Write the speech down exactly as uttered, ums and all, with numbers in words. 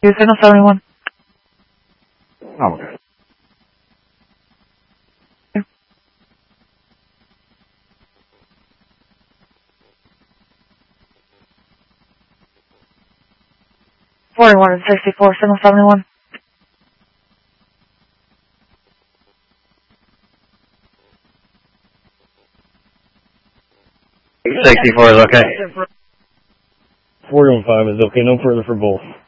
Use signal seventy-one. Oh, okay. forty-one and sixty-four, signal seventy-one. sixty-four is okay. forty-one five is okay, no further for both.